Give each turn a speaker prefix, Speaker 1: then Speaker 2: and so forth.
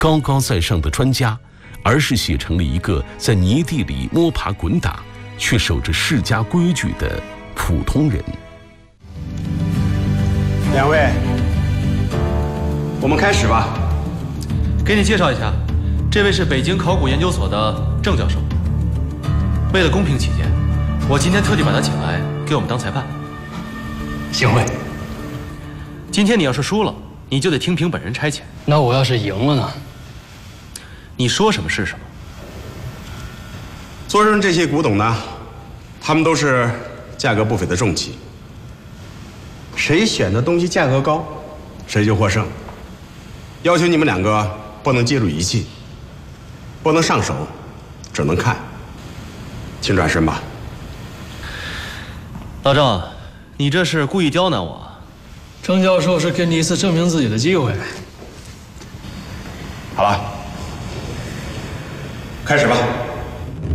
Speaker 1: 高高在上的专家，而是写成了一个在泥地里摸爬滚打，却守着世家规矩的普通人。
Speaker 2: 两位，我们开始吧。
Speaker 3: 给你介绍一下，这位是北京考古研究所的郑教授。为了公平起见，我今天特地把他请来给我们当裁判。
Speaker 2: 幸会。
Speaker 3: 今天你要是输了，你就得听凭本人差遣。
Speaker 4: 那我要是赢了呢？
Speaker 3: 你说什么是什么。
Speaker 2: 桌上这些古董呢，他们都是价格不菲的重器。谁选的东西价格高，谁就获胜。要求你们两个不能介入仪器，不能上手，只能看。请转身吧。
Speaker 3: 老郑，你这是故意刁难我？
Speaker 4: 郑教授是给你一次证明自己的机会。
Speaker 2: 好了，开始吧。